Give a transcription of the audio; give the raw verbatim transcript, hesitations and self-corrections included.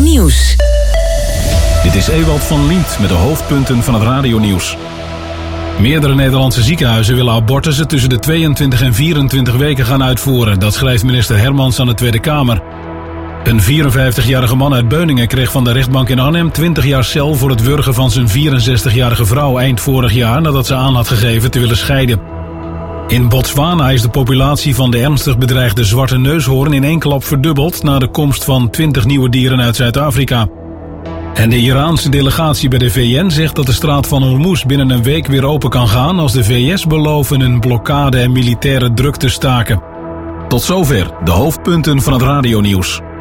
Nieuws. Dit is Ewald van Lient met de hoofdpunten van het radionieuws. Meerdere Nederlandse ziekenhuizen willen abortussen tussen de tweeëntwintig en vierentwintig weken gaan uitvoeren. Dat schrijft minister Hermans aan de Tweede Kamer. Een vierenvijftigjarige man uit Beuningen kreeg van de rechtbank in Arnhem twintig jaar cel voor het wurgen van zijn vierenzestigjarige vrouw eind vorig jaar nadat ze aan had gegeven te willen scheiden. In Botswana is de populatie van de ernstig bedreigde zwarte neushoorn in één klap verdubbeld na de komst van twintig nieuwe dieren uit Zuid-Afrika. En de Iraanse delegatie bij de V N zegt dat de straat van Hormuz binnen een week weer open kan gaan als de V S beloven een blokkade en militaire druk te staken. Tot zover de hoofdpunten van het radionieuws.